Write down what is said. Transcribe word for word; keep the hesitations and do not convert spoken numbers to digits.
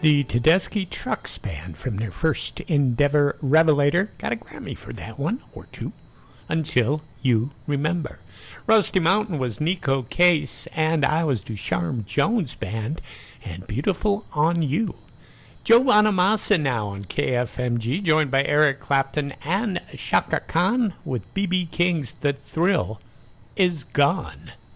The Tedeschi Trucks Band from their first Endeavor Revelator got a Grammy for that one, or two, Until You Remember. Rusty Mountain was Nico Case, and I was Ducharme Jones Band, and Beautiful on You. Joe Bonamassa now on K F M G, joined by Eric Clapton and Chaka Khan with B B King's The Thrill Is Gone.